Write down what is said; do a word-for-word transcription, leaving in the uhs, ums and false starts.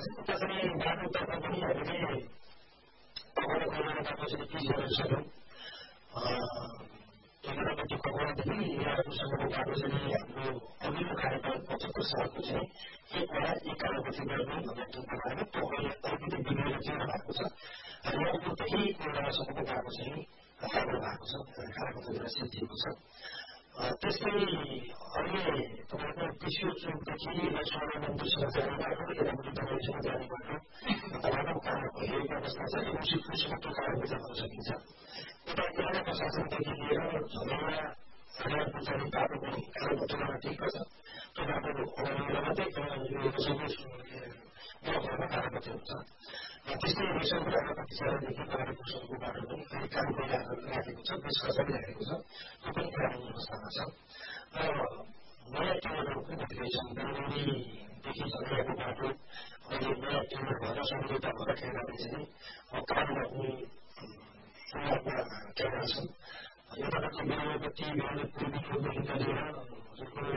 उता चाहिँ बाटोतर्फ पनि हामीले कपडा खोलेर कसरी के गर्न सक्यौँ एघारपट्टि कपडादेखि यहाँहरूसँगको बाटो चाहिँ हाम्रो अघिल्लो कार्यकाल पचहत्तर सालको चाहिँ एक वडा एक कालोपति गर्ने भन्ने जुन प्रकारले त्यो अहिले अलिकति बिग्रेर जीर्ण भएको छ यहाँदेखि कोइरालासम्मको बाटो चाहिँ राम्रो भएको छ कालोपतिबाट सिद्धिएको छ त्यस्तै अहिले तपाईँको कृषि चोकदेखि लक्ष्मण मन्दिरसम्म जाने बाटो यतापट्टि दबाईसम्म जाने बाटो तपाईँको काम भइरहेको अवस्था छ उसी फुलसम्म त्यो कारणले जान सकिन्छ यता जिल्ला प्रशासनदेखि लिएर झमेला हरियाणको जाने बाटो पनि कालोपत्रीमा ठिक छ त्यो बाटो मात्रै सबै ब्लकहरूमा कालोपत्री हुन्छ त्यस्तै रेसन कुराहरूपट्टि जानेदेखि बाटोको बाटो पनि फेरि काम भइरहेको छ बेस खर्च पनि लागेको छ त्यो पनि कानुनी अवस्थामा छ र नयाँ टेन्डरहरू पनि भित्रिएछन् बेलगढीदेखि झमेलाको बाटो अहिले नयाँ टेन्डर भएर सम्झौता भएर खेल्नाले चाहिँ काम गर्ने सुरुवातमा खेल्ना छन् यतापट्टि बेलगढीपट्टि बेलगढी पूर्वी पूर्वदेखि लिएर